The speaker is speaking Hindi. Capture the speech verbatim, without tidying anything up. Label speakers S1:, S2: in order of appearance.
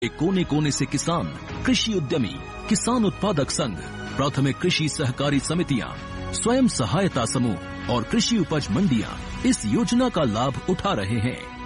S1: कोने कोने से किसान, कृषि उद्यमी, किसान उत्पादक संघ, प्राथमिक कृषि सहकारी समितियां, स्वयं सहायता समूह और कृषि उपज मंडियां इस योजना का लाभ उठा रहे हैं।